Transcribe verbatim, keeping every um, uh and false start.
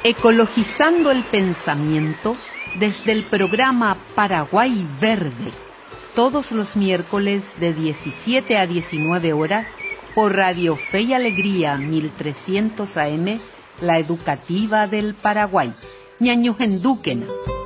Ecologizando el pensamiento desde el programa Paraguay Verde, todos los miércoles de diecisiete a diecinueve horas por Radio Fe y Alegría mil trescientos A M, la educativa del Paraguay. Ñañojenduquena.